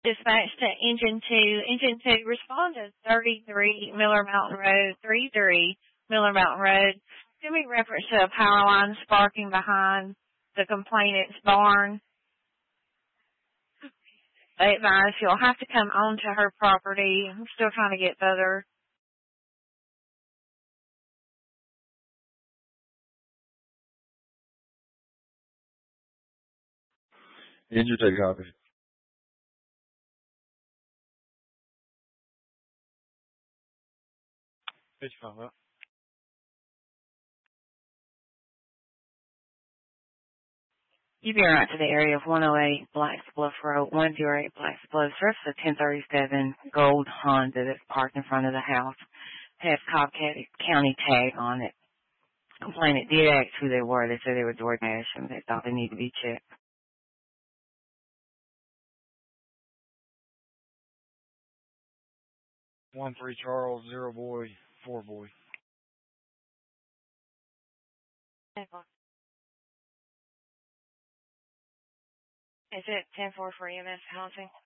Dispatch to Engine 2. Engine 2, respond to 33 Miller Mountain Road, 33 Miller Mountain Road. Give me reference to a power line sparking behind the complainant's barn. They advise you'll have to come onto her property. I'm still trying to get further. Engine, take a copy. Pitch phone up. You've been right to the area of 108 Blacks Bluff Road, 108 Blacks Bluff. Surface a 1037 gold Honda that's parked in front of the house. Has Cobb County tag on it. Complainant did ask who they were. They said they were DoorDash and they thought they needed to be checked. 13 Charles, 0 boy, 4 boy. Is it 10-4 for EMS housing?